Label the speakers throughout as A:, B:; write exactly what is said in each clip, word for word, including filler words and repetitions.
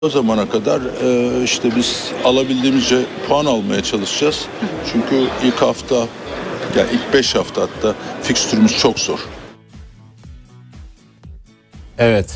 A: O zamana kadar e, işte biz alabildiğimizce puan almaya çalışacağız. Çünkü ilk hafta, yani ilk beş hafta hatta fikstürümüz çok zor.
B: Evet.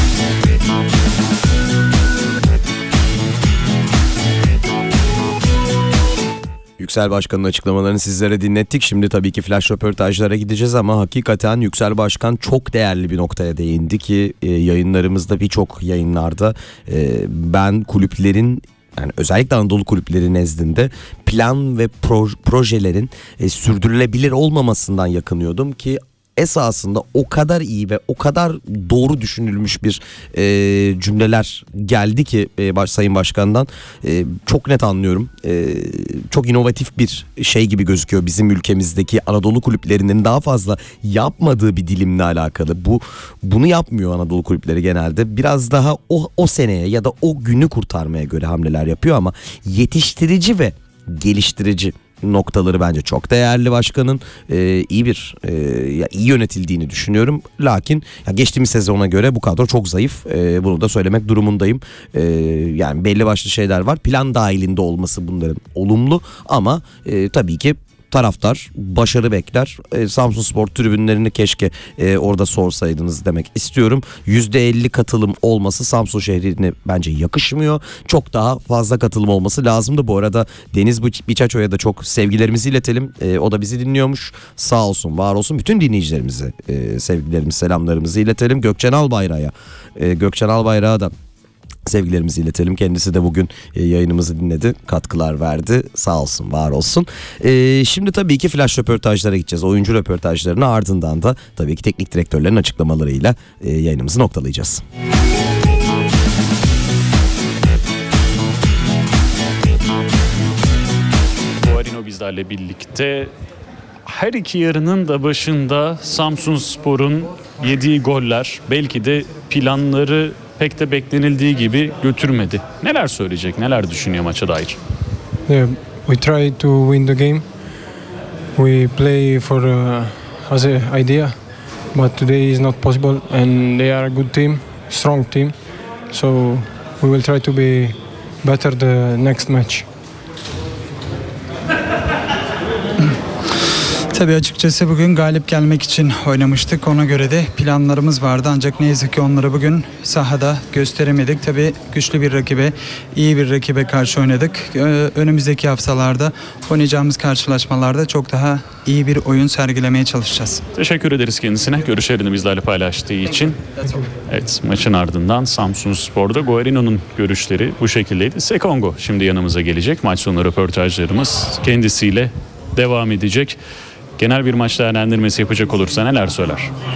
B: Yüksel Başkan'ın açıklamalarını sizlere dinlettik. Şimdi tabii ki flash röportajlara gideceğiz ama hakikaten Yüksel Başkan çok değerli bir noktaya değindi ki e, yayınlarımızda, birçok yayınlarda e, ben kulüplerin, yani özellikle Anadolu kulüpleri nezdinde plan ve pro- projelerin e, sürdürülebilir olmamasından yakınıyordum ki esasında o kadar iyi ve o kadar doğru düşünülmüş bir e, cümleler geldi ki e, baş, Sayın Başkan'dan e, çok net anlıyorum. E, çok inovatif bir şey gibi gözüküyor bizim ülkemizdeki Anadolu kulüplerinin daha fazla yapmadığı bir dilimle alakalı. Bu bunu yapmıyor Anadolu kulüpleri genelde. Biraz daha o o seneye ya da o günü kurtarmaya göre hamleler yapıyor ama yetiştirici ve geliştirici noktaları bence çok değerli başkanın. Ee, iyi bir e, ya iyi yönetildiğini düşünüyorum. Lakin ya geçtiğimiz sezona göre bu kadro çok zayıf. Ee, bunu da söylemek durumundayım. Ee, yani belli başlı şeyler var. Plan dahilinde olması bunların olumlu ama e, tabii ki taraftar başarı bekler. E, Samsunspor tribünlerini keşke e, orada sorsaydınız demek istiyorum. yüzde elli katılım olması Samsun şehrine bence yakışmıyor. Çok daha fazla katılım olması lazımdı. Bu arada Deniz Biçaço'ya da çok sevgilerimizi iletelim. E, o da bizi dinliyormuş. Sağ olsun, var olsun. Bütün dinleyicilerimize e, sevgilerimizi, selamlarımızı iletelim. Gökçen Albayrak'a, e, Gökçen Albayrak'a da sevgilerimizi iletelim. Kendisi de bugün yayınımızı dinledi. Katkılar verdi. Sağ olsun, var olsun. Ee, şimdi tabii ki flash röportajlara gideceğiz. Oyuncu röportajlarına, ardından da tabii ki teknik direktörlerin açıklamalarıyla e, yayınımızı noktalayacağız.
C: Guarino bizlerle birlikte. Her iki yarının da başında Samsunspor'un yediği goller belki de planları pek de beklenildiği gibi götürmedi. Neler söyleyecek, neler düşünüyor maça dair?
D: Yeah, we try to win the game. We play for uh, as a idea, but today is not possible. And they are a good team, strong team. So we will try to be better the next match.
E: Tabii açıkçası bugün galip gelmek için oynamıştık. Ona göre de planlarımız vardı. Ancak ne yazık ki onları bugün sahada gösteremedik. Tabii güçlü bir rakibe, iyi bir rakibe karşı oynadık. Önümüzdeki haftalarda oynayacağımız karşılaşmalarda çok daha iyi bir oyun sergilemeye çalışacağız.
C: Teşekkür ederiz kendisine. Görüşlerini bizlerle paylaştığı için. Evet, maçın ardından Samsunspor'da Guarino'nun görüşleri bu şekildeydi. Sekongo şimdi yanımıza gelecek. Maç sonu röportajlarımız kendisiyle devam edecek. Genel bir maç değerlendirmesi yapacak olursa neler söyler?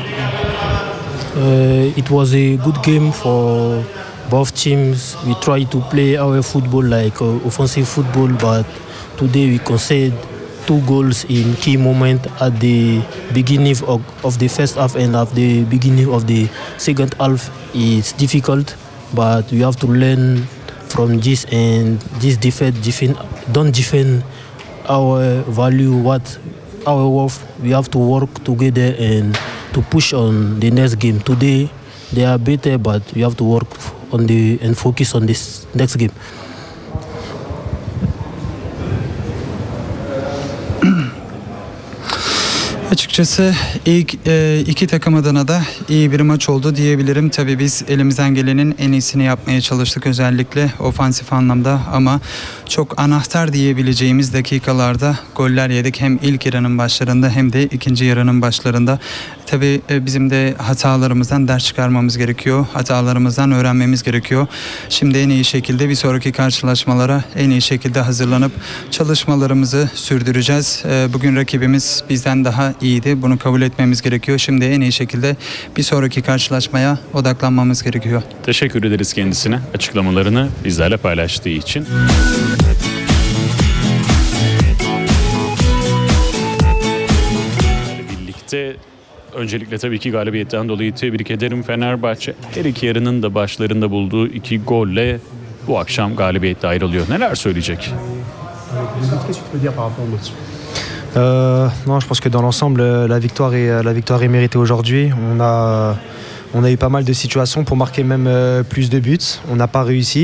F: Uh, it was a good game for both teams. We tried to play our football like uh, offensive football, but today we conceded two goals in key moment at the beginning of, of the first half and at the beginning of the second half. It's difficult, but we have to learn from this and this defend, defend don't defend our value, what our worth. We have to work together and to push on the next game. Today they are better, but we have to work on the and focus on this next game.
E: Açıkçası ilk e, iki takım adına da iyi bir maç oldu diyebilirim. Tabii biz elimizden gelenin en iyisini yapmaya çalıştık, özellikle ofansif anlamda, ama çok anahtar diyebileceğimiz dakikalarda goller yedik. Hem ilk yarının başlarında hem de ikinci yarının başlarında. Tabii e, bizim de hatalarımızdan ders çıkarmamız gerekiyor. Hatalarımızdan öğrenmemiz gerekiyor. Şimdi en iyi şekilde bir sonraki karşılaşmalara en iyi şekilde hazırlanıp çalışmalarımızı sürdüreceğiz. E, bugün rakibimiz bizden daha iyiydi. Bunu kabul etmemiz gerekiyor. Şimdi en iyi şekilde bir sonraki karşılaşmaya odaklanmamız gerekiyor.
C: Teşekkür ederiz kendisine açıklamalarını bizlerle paylaştığı için. Birlikte öncelikle tabii ki galibiyetten dolayı tebrik ederim Fenerbahçe. Her iki yarının da başlarında bulduğu iki golle bu akşam galibiyetle ayrılıyor. Neler söyleyecek?
G: Euh, non, je pense que dans l'ensemble, la victoire est, la victoire est méritée aujourd'hui. On a, On a eu pas mal de situations pour marquer même euh, plus de buts. On n'a pas réussi.